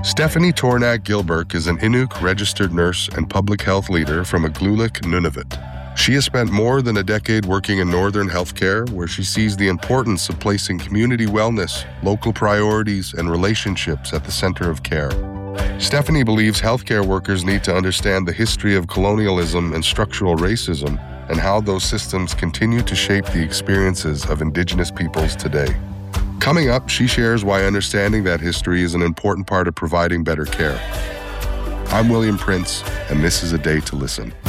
Stephanie Tornak Gilbert is an Inuk registered nurse and public health leader from Igloolik, Nunavut. She has spent more than a decade working in northern healthcare, where she sees the importance of placing community wellness, local priorities, and relationships at the center of care. Stephanie believes healthcare workers need to understand the history of colonialism and structural racism and how those systems continue to shape the experiences of Indigenous peoples today. Coming up, she shares why understanding that history is an important part of providing better care. I'm William Prince, and this is A Day to Listen.